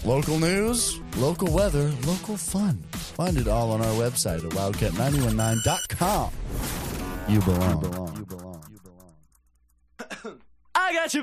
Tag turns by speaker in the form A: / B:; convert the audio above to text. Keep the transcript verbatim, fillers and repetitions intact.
A: Local news, local weather, local fun. Find it all on our website at wildcat nine one nine dot com. You belong. You belong. You belong. You belong.
B: I got you.